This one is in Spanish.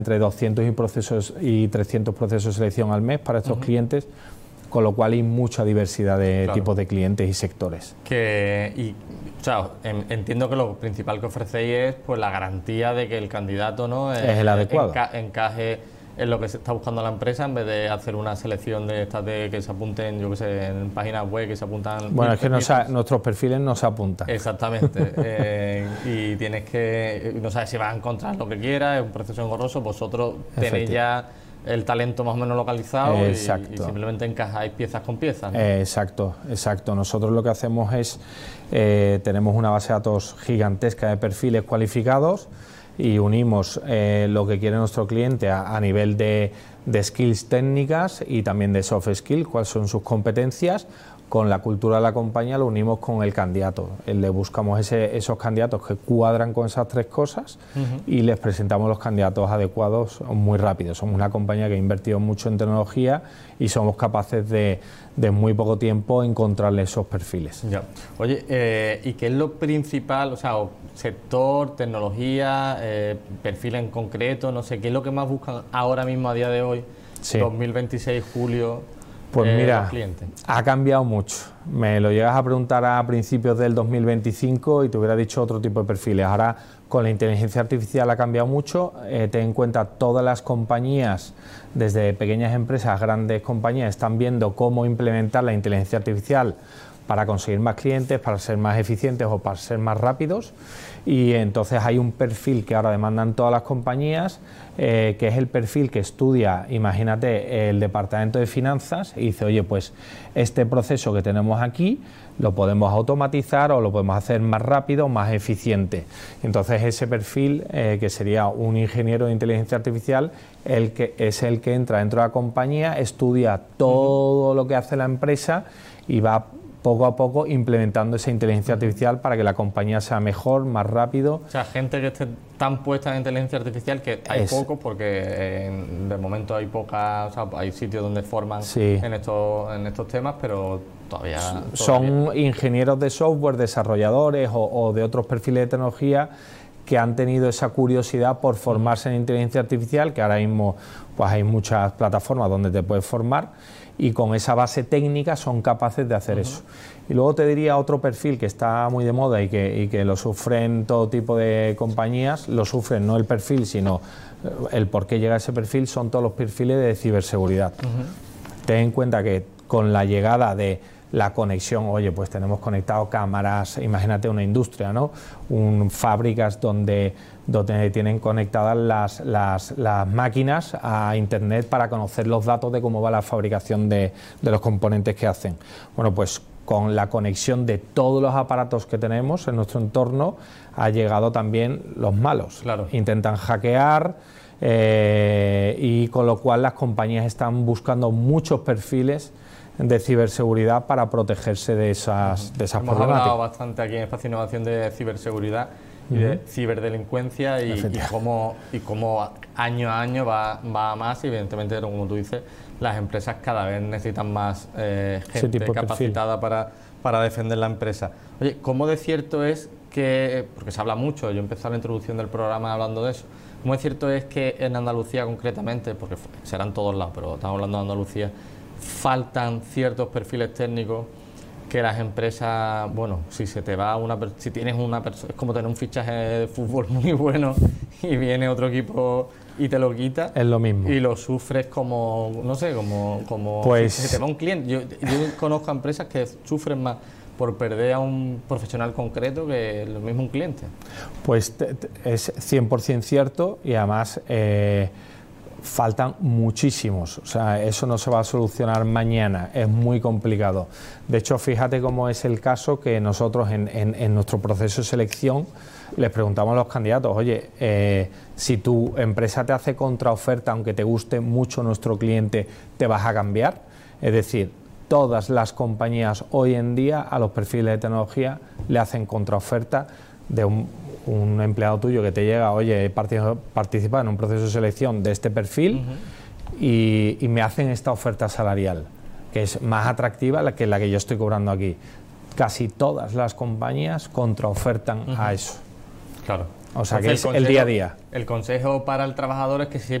entre 200 y 300 procesos de selección al mes para estos clientes, con lo cual hay mucha diversidad de tipos de clientes y sectores. O sea, entiendo que lo principal que ofrecéis es pues la garantía de que el candidato, ¿no?, es el adecuado, encaje en lo que se está buscando la empresa, en vez de hacer una selección de estas de que se apunten, yo qué sé, en páginas web que se apuntan. Bueno, es que nuestros perfiles no se apuntan. Exactamente. Y tienes que, no sabes si vas a encontrar lo que quieras, es un proceso engorroso, vosotros tenéis ya el talento más o menos localizado y simplemente encajáis piezas con piezas, ¿no? Exacto. Nosotros lo que hacemos es, tenemos una base de datos gigantesca de perfiles cualificados y unimos lo que quiere nuestro cliente a nivel de skills técnicas y también de soft skills, cuáles son sus competencias. Con la cultura de la compañía lo unimos con el candidato. Le buscamos esos candidatos que cuadran con esas tres cosas y les presentamos los candidatos adecuados muy rápido. Somos una compañía que ha invertido mucho en tecnología y somos capaces de muy poco tiempo encontrarle esos perfiles. Ya. Oye, ¿y qué es lo principal? O sea, sector, tecnología, perfil en concreto, no sé, ¿qué es lo que más buscan ahora mismo a día de hoy, 2026, julio? Pues mira, ha cambiado mucho. Me lo llegas a preguntar a principios del 2025 y te hubiera dicho otro tipo de perfiles. Ahora, con la inteligencia artificial ha cambiado mucho. Ten en cuenta, todas las compañías, desde pequeñas empresas, grandes compañías, están viendo cómo implementar la inteligencia artificial para conseguir más clientes, para ser más eficientes o para ser más rápidos. Y entonces hay un perfil que ahora demandan todas las compañías, que es el perfil que estudia, imagínate, el departamento de finanzas y dice, oye, pues este proceso que tenemos aquí lo podemos automatizar o lo podemos hacer más rápido, más eficiente. Entonces ese perfil, que sería un ingeniero de inteligencia artificial, es el que entra dentro de la compañía, estudia todo lo que hace la empresa y va poco a poco implementando esa inteligencia artificial para que la compañía sea mejor, más rápido. O sea, gente que esté tan puesta en inteligencia artificial que hay pocos, porque de momento hay pocas, o sea, hay sitios donde forman en estos temas, pero todavía son ingenieros de software, desarrolladores o de otros perfiles de tecnología que han tenido esa curiosidad por formarse en inteligencia artificial, que ahora mismo pues hay muchas plataformas donde te puedes formar, y con esa base técnica son capaces de hacer eso. Y luego te diría otro perfil que está muy de moda y que lo sufren todo tipo de compañías, lo sufren no el perfil, sino el por qué llega a ese perfil, son todos los perfiles de ciberseguridad. Ten en cuenta que con la llegada de la conexión, oye, pues tenemos conectado cámaras, imagínate una industria, ¿no? Fábricas donde tienen conectadas las máquinas a internet para conocer los datos de cómo va la fabricación de los componentes que hacen. Bueno, pues con la conexión de todos los aparatos que tenemos en nuestro entorno ha llegado también los malos. Intentan hackear y con lo cual las compañías están buscando muchos perfiles de ciberseguridad para protegerse de esas problemáticas. Hemos hablado bastante aquí en Espacio Innovación de ciberseguridad y de ciberdelincuencia y cómo año a año va a más y evidentemente, como tú dices, las empresas cada vez necesitan más gente capacitada para defender la empresa. Oye, ¿cómo de cierto es que, porque se habla mucho, yo empecé la introducción del programa hablando de eso, ¿cómo de cierto es que en Andalucía concretamente, porque será en todos lados, pero estamos hablando de Andalucía, faltan ciertos perfiles técnicos que las empresas, bueno, si se te va si tienes una persona, es como tener un fichaje de fútbol muy bueno y viene otro equipo y te lo quita, es lo mismo y lo sufres como, no sé, como pues, si se te va un cliente. Yo conozco a empresas que sufren más por perder a un profesional concreto que lo mismo un cliente. Pues es 100% cierto y además faltan muchísimos, o sea, eso no se va a solucionar mañana, es muy complicado. De hecho, fíjate cómo es el caso que nosotros en nuestro proceso de selección les preguntamos a los candidatos, oye, si tu empresa te hace contraoferta, aunque te guste mucho nuestro cliente, ¿te vas a cambiar? Es decir, todas las compañías hoy en día a los perfiles de tecnología le hacen contraoferta de un empleado tuyo que te llega, oye, he participado en un proceso de selección de este perfil y me hacen esta oferta salarial, que es más atractiva que la que yo estoy cobrando aquí. Casi todas las compañías contraofertan a eso. Claro. O sea, que es el día a día. El consejo para el trabajador es que